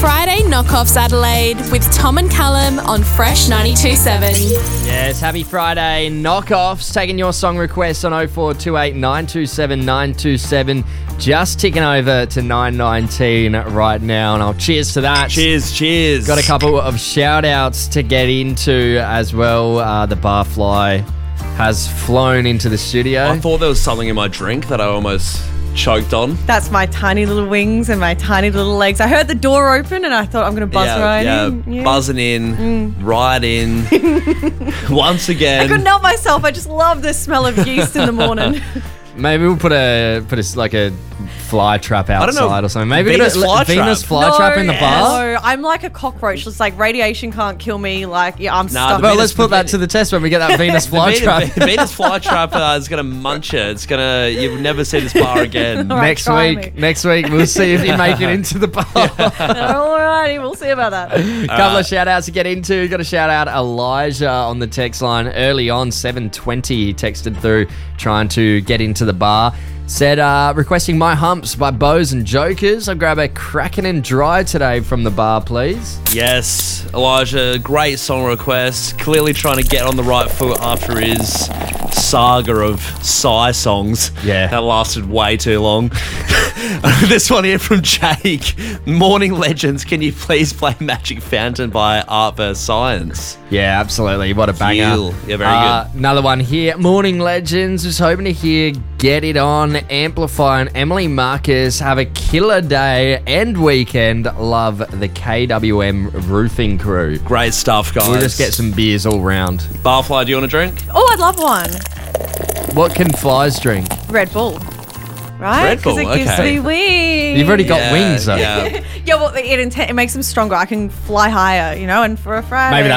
Friday Knockoffs Adelaide with Tom and Callum on Fresh 92.7. Yes, happy Friday. Knockoffs, taking your song requests on 0428 927 927. Just ticking over to 919 right now, and I'll cheers to that. Cheers. Got a couple of shout-outs to get into as well. The barfly has flown into the studio. I thought there was something in my drink that I almost choked on. That's my tiny little wings and my tiny little legs. I heard the door open and I thought I'm going to buzz right in. Yeah. Buzzing in, right in. Once again. I couldn't help myself. I just love the smell of yeast in the morning. Maybe we'll put a like a fly trap outside or something. Maybe Venus Venus fly trap in the bar. No, I'm like a cockroach. It's like radiation can't kill me. Like, yeah, I'm stuck. Well, let's put that to the test when we get that Venus fly trap. Venus fly trap is going to munch you. It's going to, you'll never see this bar again. Next week, we'll see if you make it into the bar. Alrighty, we'll see about that. Couple of shout outs to get into. Got to shout out Elijah on the text line early on, 7:20. He texted through trying to get into the bar. Said, requesting My Humps by Bows and Jokers. I'll grab a Kraken and Dry today from the bar, please. Yes, Elijah, great song request. Clearly trying to get on the right foot after his saga of sigh songs. Yeah. That lasted way too long. This one here from Jake. Morning Legends, can you please play Magic Fountain by Art vs. Science? Yeah, absolutely. What a banger. Yeah, very good. Another one here. Morning Legends. Was hoping to hear Get It On, Amplify, and Emily Marcus have a killer day and weekend. Love the KWM roofing crew. Great stuff, guys. We'll just get some beers all round. Barfly, do you want a drink? Oh, I'd love one. What can flies drink? Red Bull. Right? Red Bull, Because it gives me wings. You've already got wings, though. Yeah. Yeah, well, it makes them stronger. I can fly higher, and for a Friday. Maybe